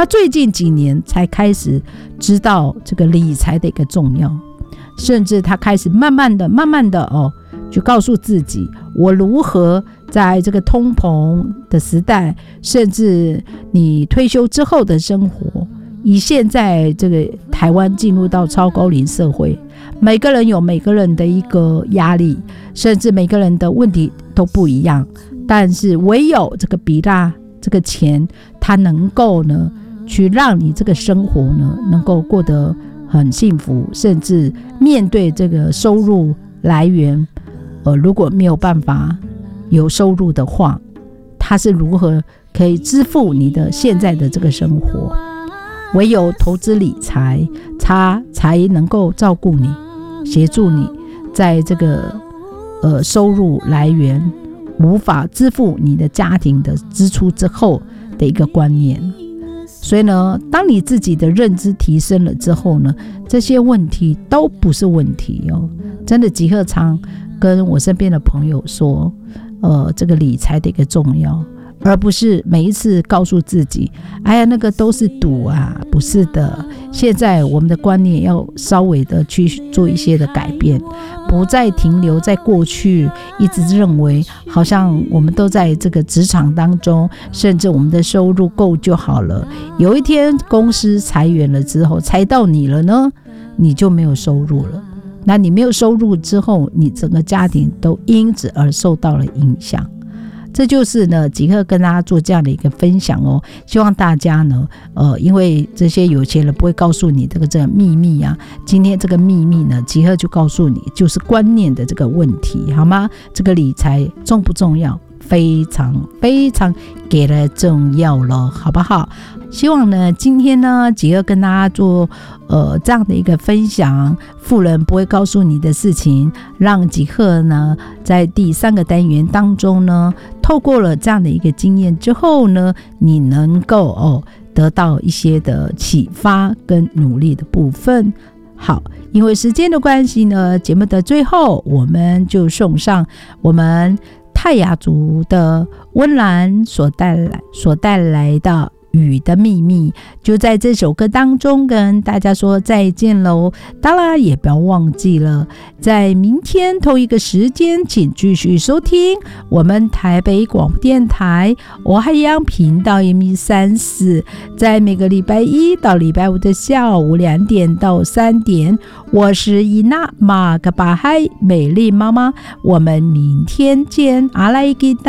他最近几年才开始知道这个理财的一个重要，甚至他开始慢慢的去告诉自己，我如何在这个通膨的时代，甚至你退休之后的生活，以现在这个台湾进入到超高龄社会，每个人有每个人的一个压力，甚至每个人的问题都不一样，但是唯有这个比拉这个钱，它能够呢去让你这个生活呢能够过得很幸福，甚至面对这个收入来源如果没有办法有收入的话，它是如何可以支付你的现在的这个生活。唯有投资理财，它才能够照顾你，协助你在这个收入来源无法支付你的家庭的支出之后的一个观念。所以呢，当你自己的认知提升了之后呢，这些问题都不是问题哦。真的，吉鹤常跟我身边的朋友说，这个理财的一个重要，而不是每一次告诉自己，哎呀，那个都是赌啊，不是的。现在我们的观念要稍微的去做一些的改变，不再停留在过去，一直认为好像我们都在这个职场当中，甚至我们的收入够就好了。有一天公司裁员了之后，裁到你了呢，你就没有收入了。那你没有收入之后，你整个家庭都因此而受到了影响。这就是呢，吉鹤跟大家做这样的一个分享哦，希望大家呢，因为这些有钱人不会告诉你这个秘密啊，今天这个秘密呢，吉鹤就告诉你，就是观念的这个问题，好吗？这个理财重不重要？非常非常给了重要了，好不好？希望呢，今天呢，吉鹤跟大家做这样的一个分享，富人不会告诉你的事情，让吉鹤呢在第3个单元当中呢，透过了这样的一个经验之后呢，你能够得到一些的启发跟努力的部分。好，因为时间的关系呢，节目的最后我们就送上我们泰雅族的温岚所带来的雨的秘密，就在这首歌当中跟大家说再见喽。当然也不要忘记了，在明天同一个时间，请继续收听我们台北广播电台我海洋频道 M34，在每个礼拜一到礼拜五的下午2点到3点，我是伊娜马格巴海美丽妈妈，我们明天见，阿拉伊吉达。